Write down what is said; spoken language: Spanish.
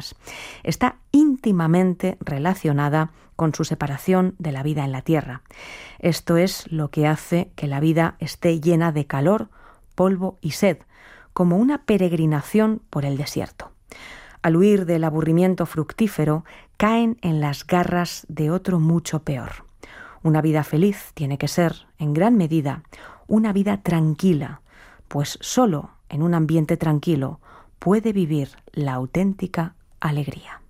problemas. Está íntimamente relacionada con su separación de la vida en la tierra. Esto es lo que hace que la vida esté llena de calor, polvo y sed, como una peregrinación por el desierto. Al huir del aburrimiento fructífero, caen en las garras de otro mucho peor. Una vida feliz tiene que ser, en gran medida, una vida tranquila, pues solo en un ambiente tranquilo puede vivir la auténtica alegría.